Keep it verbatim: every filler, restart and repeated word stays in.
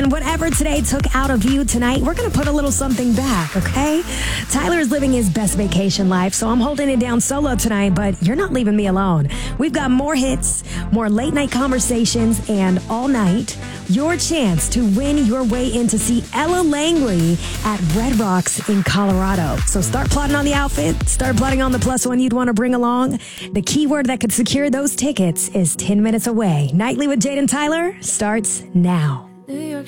And whatever today took out of you tonight, we're going to put a little something back, okay? Tyler is living his best vacation life, so I'm holding it down solo tonight, but you're not leaving me alone. We've got more hits, more late night conversations, and all night, your chance to win your way in to see Ella Langley at Red Rocks in Colorado. So start plotting on the outfit, start plotting on the plus one you'd want to bring along. The keyword that could secure those tickets is ten minutes away. Nightly with Jade and Tyler starts now. New York